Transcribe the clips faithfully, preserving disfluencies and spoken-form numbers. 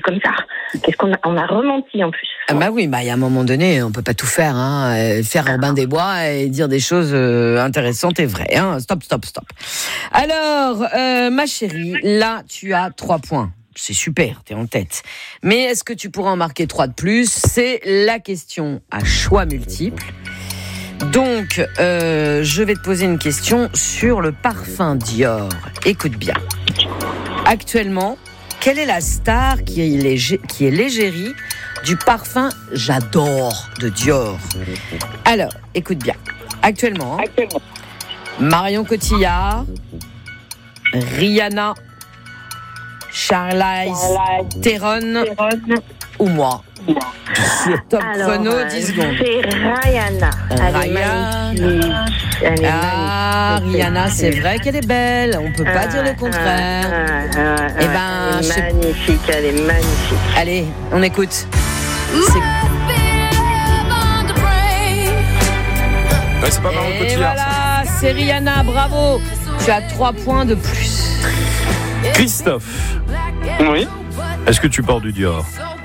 comme ça. Qu'est-ce qu'on a, on a rementi en plus. Ah bah oui, bah il y a un moment donné, on peut pas tout faire, hein. Euh, faire Robin des Bois et dire des choses euh, intéressantes et vraies, hein. Stop, stop, stop. Alors, euh, ma chérie, là, tu as trois points. C'est super, t'es en tête. Mais est-ce que tu pourras en marquer trois de plus ? C'est la question à choix multiples. Donc, euh, je vais te poser une question sur le parfum Dior. Écoute bien. Actuellement, quelle est la star qui est, légé- qui est l'égérie du parfum J'adore de Dior ? Alors, écoute bien. Actuellement, Actuellement. Marion Cotillard, Rihanna, Charlize Theron ou moi. Sur Top Alors, Chrono, euh, dix secondes. C'est Rihanna. Elle est Rihanna. magnifique. Elle est Ah, magnifique. Rihanna, c'est vrai qu'elle est belle. On peut pas Ah, dire le contraire. ah, ah, ah, Eh ben, elle je sais- est magnifique, elle est magnifique. Allez, on écoute. C'est... Ouais, c'est pas Marion Et Cotillard, ça. voilà, c'est Rihanna, bravo. Tu as trois points de plus. Christophe, Oui, est-ce que tu portes du Dior ?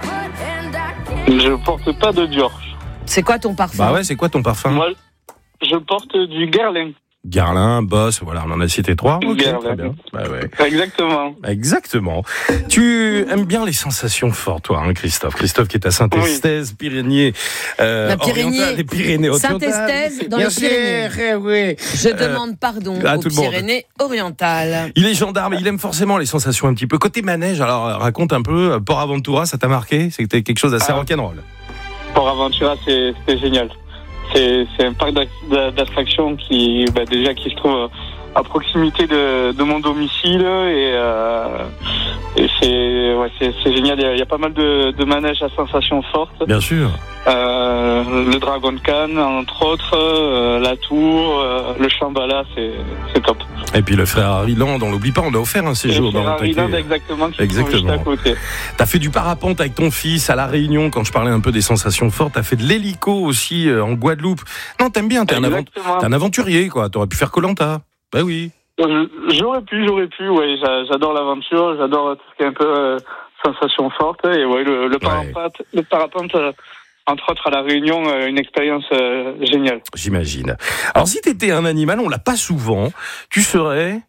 je porte pas de Dior. C'est quoi ton parfum ? Bah ouais, c'est quoi ton parfum ? Moi, je porte du Guerlain. Guerlain, Boss, voilà, on en a cité trois. Ok, Guerlain. très bien. Bah ouais. Exactement. Exactement. Tu aimes bien les sensations fortes, toi, hein, Christophe. Christophe qui est à Saint-Estève, Pyrénées, euh, La Pyrénées. orientales, les Pyrénées orientales. Saint-Estève, dans Bien les Pyrénées. sûr, oui. Je Euh, demande pardon à aux tout le monde. Pyrénées-Orientales. Il est gendarme, il aime forcément les sensations un petit peu. Côté manège, alors euh, raconte un peu, euh, Port Aventura, ça t'a marqué ? C'était quelque chose d'assez Ah. rock'n'roll. Port Aventura, c'est, c'était génial. C'est, c'est un parc d'ac- d'attractions qui, bah, déjà, qui se trouve à proximité de, de mon domicile et, euh, et c'est, ouais, c'est, c'est génial. Il y, a, il y a pas mal de, de manèges à sensations fortes. Bien sûr. Euh, le Dragon de Cannes, entre autres, euh, la Tour, euh, le Shambhala, c'est, c'est top. Et puis le Ferrari Land, on l'oublie pas, on a offert un séjour Et dans Ferrari le Land, taquet. exactement, qui Exactement. se trouve juste à côté. T'as fait du parapente avec ton fils à La Réunion, quand je parlais un peu des sensations fortes. T'as fait de l'hélico aussi euh, en Guadeloupe. Non, t'aimes bien, t'es un, avant- Exactement. t'es un aventurier, quoi. T'aurais pu faire Koh-Lanta. Bah oui. Euh, J'aurais pu, j'aurais pu, ouais, j'a- j'adore l'aventure, j'adore tout ce qui est un peu euh, sensation forte, et ouais, le, le parapente, le parapente euh, entre autres à La Réunion, euh, une expérience euh, géniale. J'imagine. Alors si t'étais un animal, on l'a pas souvent, tu serais...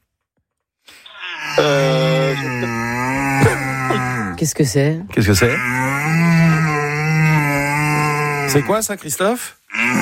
Euh, Qu'est-ce que c'est ? Qu'est-ce que c'est ? C'est quoi ça, Christophe ?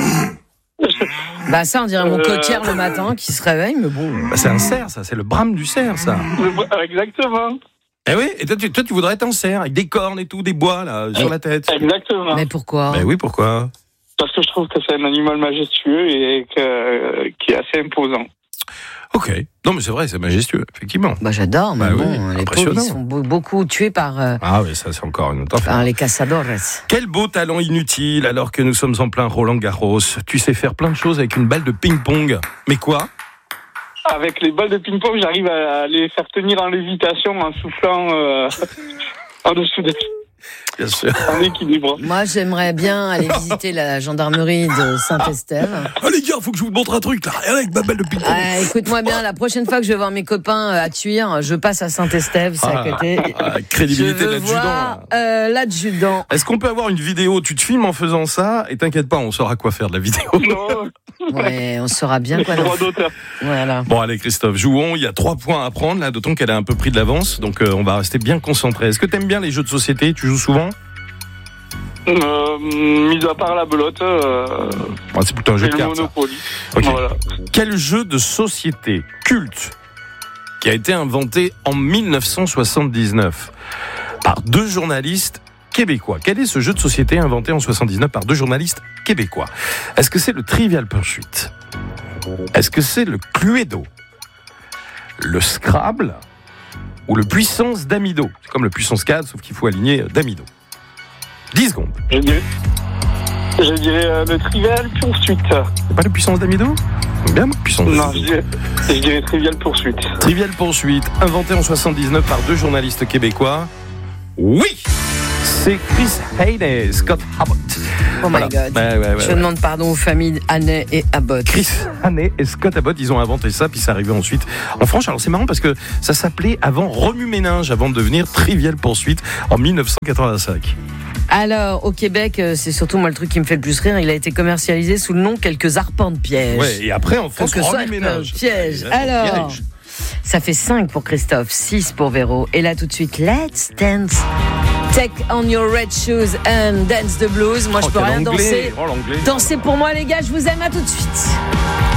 Bah ça, on dirait mon Euh. cotière le matin qui se réveille, mais bon. Bah, c'est un cerf, ça. C'est le brame du cerf, ça. le- exactement, Eh oui, et toi tu, toi, tu voudrais être un cerf, avec des cornes et tout, des bois, là, sur la tête. exactement. Mais pourquoi ? Ben oui, pourquoi ? Parce que je trouve que c'est un animal majestueux et que, euh, qui est assez imposant. Ok. Non, mais c'est vrai, c'est majestueux, effectivement. Bah j'adore, mais Bah bon, oui, les pauvres, ils impressionnant. sont be- beaucoup tués par, euh, Ah oui, ça c'est encore une autre affaire. par les cazadores. Quel beau talent inutile alors que nous sommes en plein Roland Garros. Tu sais faire plein de choses avec une balle de ping-pong. Mais quoi ? Avec les balles de ping-pong, j'arrive à les faire tenir en lévitation en soufflant euh, en dessous de Bien sûr. en équilibre. Moi, j'aimerais bien aller visiter la gendarmerie de Saint-Estève. Ah les gars, faut que je vous montre un truc là. Rien avec ma balle de ping-pong. Ah, écoute-moi bien, la prochaine fois que je vais voir mes copains euh, à Tuire, je passe à Saint-Estève, c'est à côté. Ah, crédibilité je de veux l'adjudant. voir là. euh, l'adjudant. Est-ce qu'on peut avoir une vidéo ? Tu te filmes en faisant ça et t'inquiète pas, on saura quoi faire de la vidéo. Non, Ouais, on saura bien quoi. droit faire. d'auteur. Voilà. Bon allez Christophe, jouons, il y a trois points à prendre là, d'autant qu'elle a un peu pris de l'avance, donc euh, on va rester bien concentré. Est-ce que t'aimes bien les jeux de société ? Tu joues souvent ? Euh, mis à part la belote, euh, Ah, c'est plutôt un jeu c'est de le cartes. ça. Monopoly. Ok. Voilà. Quel jeu de société culte qui a été inventé en dix-neuf cent soixante-dix-neuf par deux journalistes québécois ? Quel est ce jeu de société inventé en soixante-dix-neuf par deux journalistes québécois ? Est-ce que c'est le Trivial Pursuit ? Est-ce que c'est le Cluedo ? Le Scrabble ? Ou le Puissance d'Amido ? C'est comme le Puissance quatre, sauf qu'il faut aligner d'Amido. dix secondes. Je dirais, je dirais euh, le Trivial Pursuit. C'est pas le Puissance d'Amido ? Bien, Puissance Non, je d'Amido. dirais, je dirais Trivial Pursuit. Trivial Pursuit, inventé en soixante-dix-neuf par deux journalistes québécois. Oui, C'est Chris Haney, Scott Abbott. Oh my Voilà. God. Ouais, ouais, ouais, Je ouais. demande pardon aux familles Haney et Abbott. Chris Haney et Scott Abbott, ils ont inventé ça, puis c'est arrivé ensuite en France. Alors c'est marrant parce que ça s'appelait avant Remue-Ménage, avant de devenir Trivial Poursuite en dix-neuf cent quatre-vingt-cinq. Alors, au Québec, euh, c'est surtout moi le truc qui me fait le plus rire. Il a été commercialisé sous le nom Quelques arpents de piège. Ouais, et après en France, Quelques arpents de Remue-Ménage. piège. Ouais, Alors, piège. ça fait cinq pour Christophe, six pour Véro. Et là, tout de suite, let's dance. Take on your red shoes and dance the blues. Moi, Oh, je peux quel rien anglais. danser. Oh, l'anglais. Dansez pour moi, les gars. Je vous aime. À tout de suite.